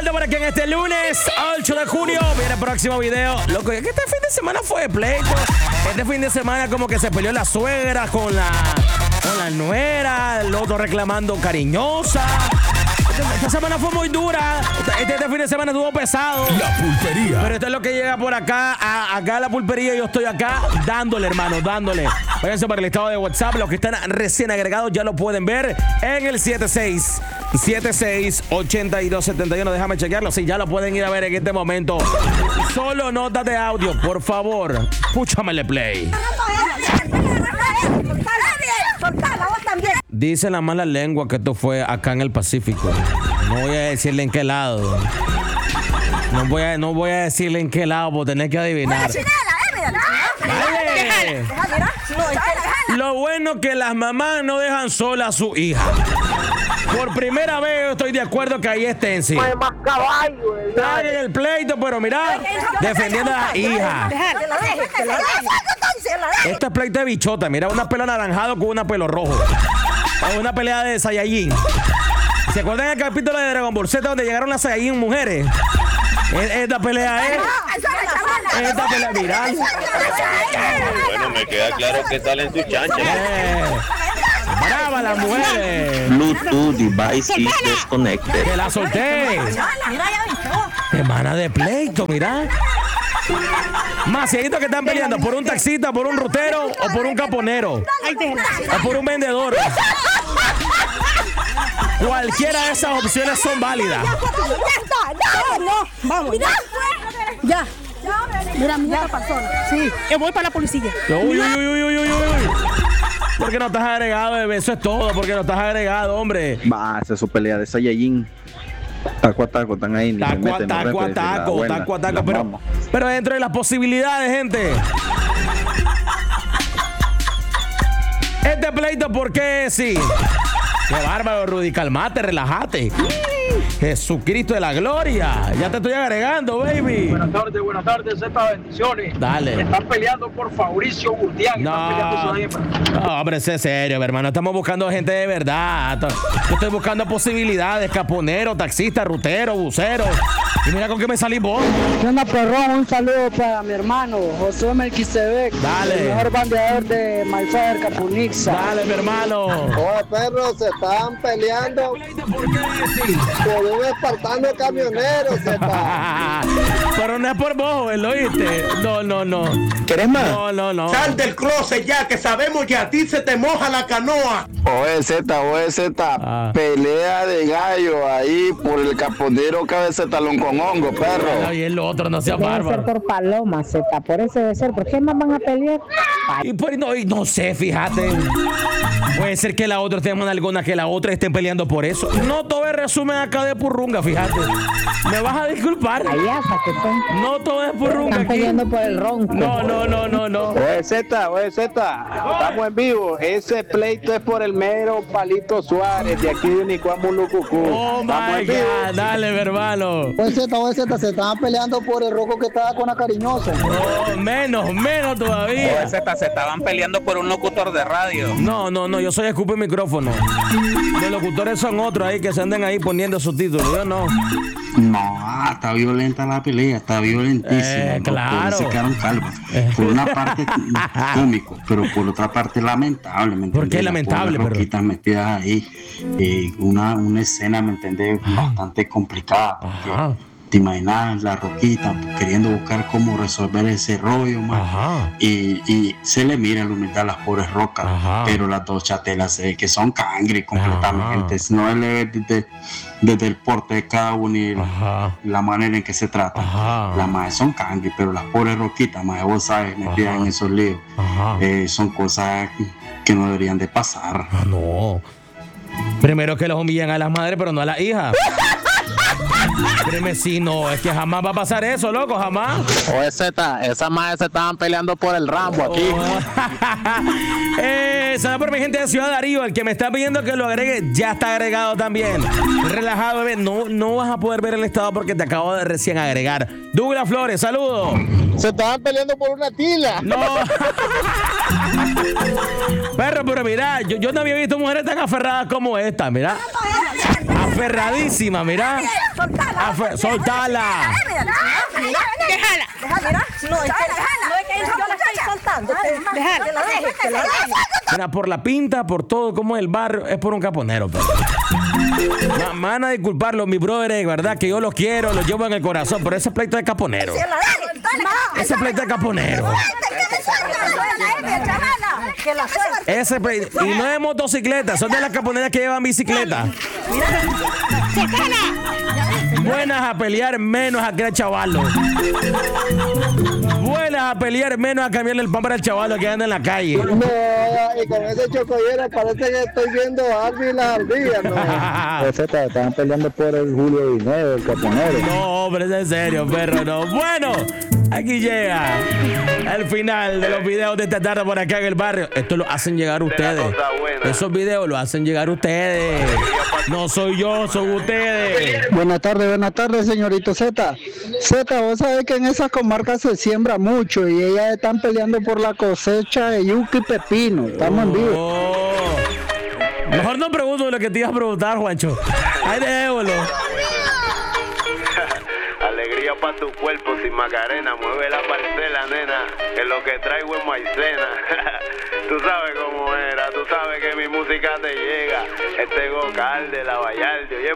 vuelta por aquí en este lunes 8 de junio. Viene el próximo video. Loco, es que este fin de semana fue de pleito. Este fin de semana como que se peleó la suegra con la nuera, el otro reclamando cariñosa. Esta semana fue muy dura. Este fin de semana estuvo pesado. La Pulpería. Pero esto es lo que llega por acá. Acá la pulpería. Yo estoy acá dándole, hermano, dándole. Váyanse para el estado de WhatsApp. Los que están recién agregados ya lo pueden ver en el 768271. Déjame chequearlo. Sí, ya lo pueden ir a ver en este momento. Solo notas de audio, por favor. Púchamele play. Dice la mala lengua que esto fue acá en el Pacífico. No voy a decirle en qué lado. No voy a decirle en qué lado por tener que adivinar. Dale. Lo bueno que las mamás no dejan sola a su hija. Por primera vez estoy de acuerdo que ahí estén, sí. Más caballo, Están en el pleito, pero mira, defendiendo a la hija. Esto es pleito de bichota. Mira, una pelo anaranjado con una pelo rojo. Es una pelea de Saiyajin. ¿Se acuerdan del capítulo de Dragon Ball Z donde llegaron las Saiyajin mujeres? Esta pelea es... Esta pelea viral. Bueno, me queda claro que salen sus chanchas. Brava las mujeres. Bluetooth device is disconnected. Que la solté. Semana de pleito, mira. Maciaditos que están peleando por un taxista, por un rutero o por un caponero. O por un vendedor. Cualquiera de esas opciones son válidas. Vamos. Ya. Mira, esta persona. Sí, yo voy para la policía. Uy. ¿Por qué no estás agregado, bebé? Eso es todo. ¿Por qué no estás agregado, hombre? Va, esa es su pelea de Saiyajin. Taco a taco, están ahí. Taco a taco. Pero dentro de las posibilidades, gente. Este pleito, ¿por qué sí? Qué bárbaro, Rudy. Calmate, relájate. Jesucristo de la gloria. Ya te estoy agregando, baby. Buenas tardes, Z, bendiciones. Dale. Están peleando por Fabricio Gurdián. No, hombre, sé serio, hermano. Estamos buscando gente de verdad. Yo estoy buscando posibilidades. Caponero, taxista, rutero, bucero. Y mira con qué me salí vos. ¿Qué onda, perrón? Un saludo para mi hermano, José Melquisedec. Dale. El mejor bandeador de Mayfair, Capunixa. Dale, mi hermano. Oye, perro, se estaban peleando por un espartano camionero, sepa. Pero no es por vos, ¿lo oíste? No. ¿Querés más? No. Sal del closet ya, que sabemos que a ti se te moja la canoa. Oye, Z, pelea de gallo ahí por el caponero cabeza de talón con hongo, perro. Y el otro, no sea bárbaro. Debe ser por paloma, Z, por eso debe ser. ¿Por qué más van a pelear? Y no sé, fíjate. Puede ser que la otra esté en alguna, que la otra estén peleando por eso. No todo es resumen acá de purrunga, fíjate. Me vas a disculpar. No todo es purrunga. Están peleando por el ronco. No. Oye, Z, estamos en vivo. Ese pleito es por el mero Palito Suárez, de aquí de Nicuamulucucú. Oh my God, dale, mi hermano. Oye, Z, se estaban peleando por el roco que estaba con la cariñosa. Oh, menos todavía. Oye, Z, se estaban peleando por un locutor de radio. No, yo soy escupe micrófono. Los locutores son otros ahí que se andan ahí poniendo sus títulos. Yo no. No, está violenta la pelea, está violentísima. Claro. Se quedaron calvas. Por una parte cómico, pero por otra parte lamentable. ¿Me ¿Por qué lamentable? Las roquitas metidas ahí. Una escena, ¿me entendés? Bastante complicada. Porque te imaginas la roquita queriendo buscar cómo resolver ese rollo, man. Y se le mira la humildad a las pobres rocas. Pero las dos chatelas se ve que son cangre completamente. No es desde el porte de cada uno y la manera en que se trata. Las más son cangre, pero las pobres roquitas, más vos sabes, metidas en esos líos, son cosas que no deberían de pasar. No. Primero que los humillan a las madres, pero no a las hijas. Créeme, sí, no, es que jamás va a pasar eso, loco, jamás. Oye, Z, esas madres se estaban peleando por el Rambo aquí. Saludos por mi gente de Ciudad Darío. El que me está pidiendo que lo agregue ya está agregado también. Relajado, bebé. No vas a poder ver el estado porque te acabo de recién agregar. Douglas Flores, saludos. Se estaban peleando por una tila. No. Perro, pero mira, yo no había visto mujeres tan aferradas como esta, mira. Aferradísima, mira. Soltala. Déjala. No, es que yo la estoy soltando. Déjala. Que la deje. Mira, por la pinta, por todo, como el barrio, es por un caponero. Pero. Me van a disculparlo, mi brother, verdad que yo los quiero, los llevo en el corazón, pero ese pleito de caponero. Ese pleito de caponero. Ese pleito. Y no es motocicleta, son de las caponeras que llevan bicicleta. Buenas a pelear, menos a crear chavalos. Buenas a pelear, menos a cambiarle el pan para el chavalo que anda en la calle. No, y con ese chocollera parece que estoy viendo a Alvin y las ardillas, ¿no? Estaban peleando por el Julio Dinero, el caponero. No, hombre, es en serio, perro, no. Bueno, aquí llega el final de los videos de esta tarde por acá en el barrio. Esto lo hacen llegar ustedes. Esos videos lo hacen llegar ustedes. No soy yo, son ustedes. Buenas tardes, señorito Z. Z, vos sabés que en esas comarcas se siembra mucho y ellas están peleando por la cosecha de yuca y pepino. Estamos en vivo. Mejor no pregunto lo que te ibas a preguntar, Juancho. Ahí déjalo. Alegría para tu cuerpo sin Macarena, mueve la parcela, nena, que lo que traigo es maicena. Tú sabes cómo era, tú sabes que mi música te llega. Este Gocal de la Vallarde, oye.